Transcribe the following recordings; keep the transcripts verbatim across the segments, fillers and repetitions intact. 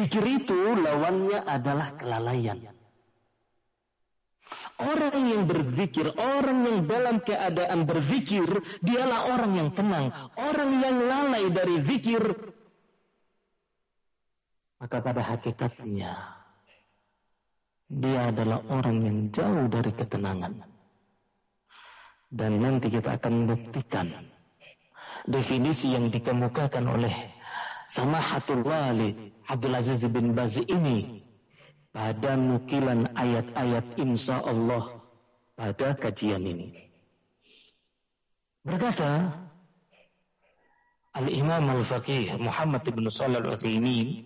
Zikir itu lawannya adalah kelalaian. Orang yang berzikir, orang yang dalam keadaan berzikir, dialah orang yang tenang. Orang yang lalai dari zikir, maka pada hakikatnya dia adalah orang yang jauh dari ketenangan. Dan nanti kita akan membuktikan definisi yang dikemukakan oleh Samahatul Walid Abdul Aziz bin Baz ini pada nukilan ayat-ayat insya Allah pada kajian ini. Berkata Al-Imam Al-Faqih Muhammad ibn Shalih Al-Utsaimin,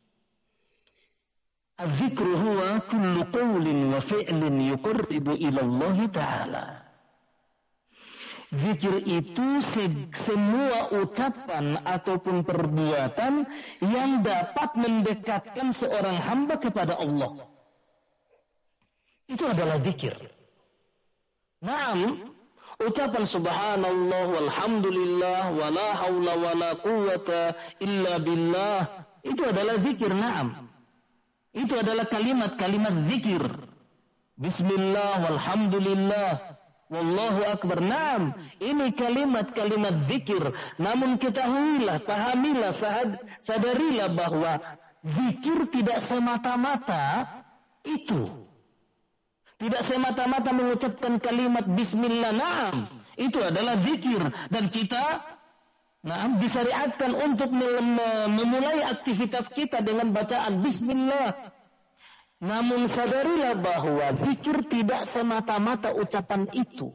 "Al-dzikru huwa kullu qawlin wa fi'lin yuqarribu ila Allah Ta'ala." Zikir itu semua ucapan ataupun perbuatan yang dapat mendekatkan seorang hamba kepada Allah. Itu adalah zikir. Naam, ucapan subhanallah walhamdulillah wala haula wala quwata illa billah, itu adalah zikir. Naam, itu adalah kalimat-kalimat zikir. Bismillah walhamdulillah wallahu akbar. Naam, ini kalimat-kalimat zikir. Namun ketahuilah, pahamilah, sadarilah bahwa zikir tidak semata-mata itu. Tidak semata-mata mengucapkan kalimat bismillah. Naam, itu adalah zikir. Dan kita naam disyariatkan untuk memulai aktivitas kita dengan bacaan bismillah. Namun sadarilah bahwa zikir tidak semata-mata ucapan itu.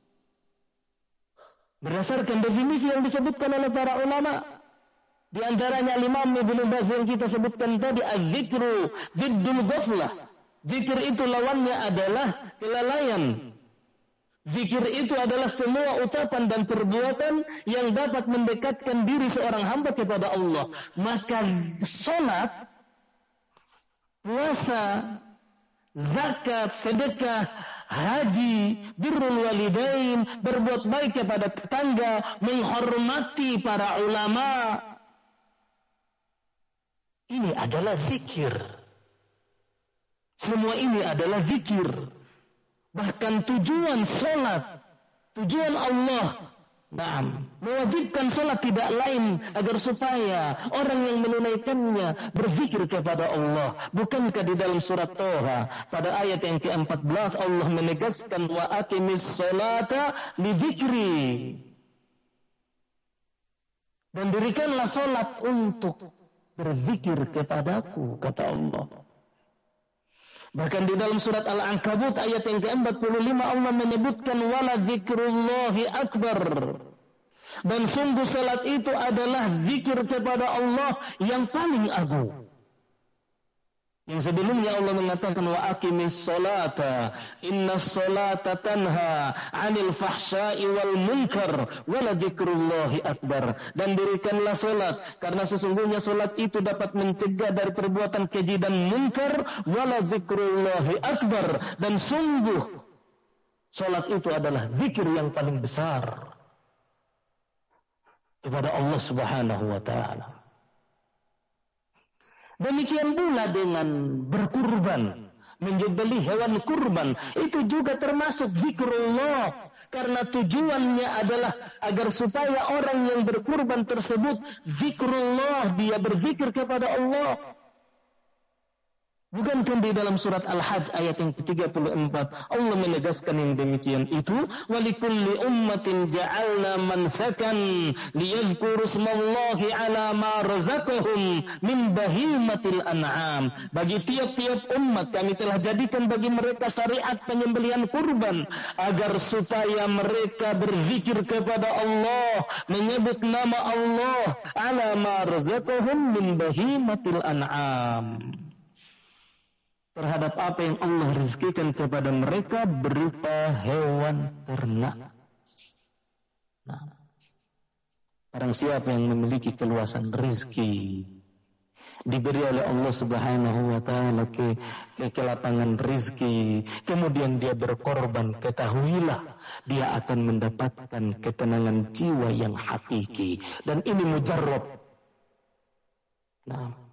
Berdasarkan definisi yang disebutkan oleh para ulama, di antaranya Imam Ibnu Baz yang kita sebutkan tadi, az-zikru ziddul ghaflah. Zikir itu lawannya adalah kelalaian. Zikir itu adalah semua ucapan dan perbuatan yang dapat mendekatkan diri seorang hamba kepada Allah. Maka salat, puasa, zakat, sedekah, haji, birrul walidain, berbuat baik kepada tetangga, menghormati para ulama, ini adalah zikir. Semua ini adalah zikir. Bahkan tujuan salat, tujuan Allah, naam, mewajibkan salat tidak lain agar supaya orang yang menunaikannya berzikir kepada Allah. Bukankah di dalam surat Toha pada ayat yang ke empat belas Allah menegaskan wa aqimis salata li dzikri, dan dirikanlah salat untuk berzikir kepadaku, kata Allah. Bahkan di dalam surat Al-Ankabut ayat yang ke empat puluh lima Allah menyebutkan wala dzikrullahi akbar. Dan sungguh salat itu adalah zikir kepada Allah yang paling agung. Yang sebelumnya Allah mengatakan wa aqimis salata innas salata tanha 'anil fahsya'i wal munkar wala dzikrullahi akbar. Dan dirikanlah salat karena sesungguhnya salat itu dapat mencegah dari perbuatan keji dan munkar, wala dzikrullahi akbar, dan sungguh salat itu adalah zikir yang paling besar kepada Allah Subhanahu wa taala. Demikian pula dengan berkurban, menyembelih hewan kurban, itu juga termasuk zikrullah, karena tujuannya adalah agar supaya orang yang berkurban tersebut zikrullah, dia berzikir kepada Allah. Bukankah di dalam surat Al-Hajj ayat yang ke tiga puluh empat Allah menegaskan yang demikian itu, walikulli ummatin ja'alna mansakan liyadhkuru ismallahi ala ma razaqahum min bahimatil an'am. Bagi tiap-tiap umat kami telah jadikan bagi mereka syariat penyembelihan kurban agar supaya mereka berzikir kepada Allah, menyebut nama Allah, ala ma razaqahum min bahimatil an'am, terhadap apa yang Allah rizkikan kepada mereka berupa hewan ternak. Nah, barang siapa yang memiliki keluasan rizki, diberi oleh Allah Subhanahu wa taala ke, ke kelapangan rizki, kemudian dia berkorban, ketahuilah dia akan mendapatkan ketenangan jiwa yang hakiki, dan ini mujarrab. Nah,